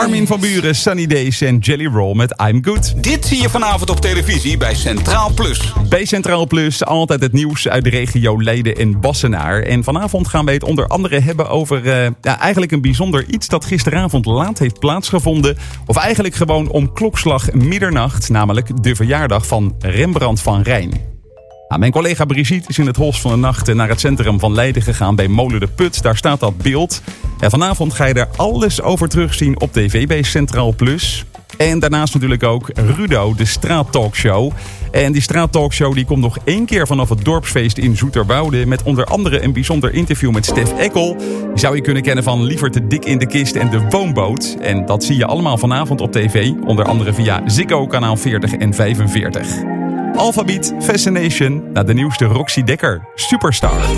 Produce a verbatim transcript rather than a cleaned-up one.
Armin van Buuren, Sunny Days en Jelly Roll met I'm Good. Dit zie je vanavond op televisie bij Centraal Plus. Bij Centraal Plus altijd het nieuws uit de regio Leiden en Wassenaar. En vanavond gaan we het onder andere hebben over uh, ja, eigenlijk een bijzonder iets dat gisteravond laat heeft plaatsgevonden. Of eigenlijk gewoon om klokslag middernacht, namelijk de verjaardag van Rembrandt van Rijn. Nou, mijn collega Brigitte is in het holst van de nacht naar het centrum van Leiden gegaan bij Molen de Put. Daar staat dat beeld. En vanavond ga je daar alles over terugzien op tv bij Centraal Plus. En daarnaast natuurlijk ook Rudo, de straattalkshow. En die straattalkshow die komt nog één keer vanaf het dorpsfeest in Zoeterwoude. Met onder andere een bijzonder interview met Stef Ekkel. Die zou je kunnen kennen van Liever te dik in de kist en de woonboot. En dat zie je allemaal vanavond op tv. Onder andere via Ziggo kanaal veertig en vijfenveertig. Alphabeat, Fascination, naar de nieuwste Roxy Dekker, Superstar.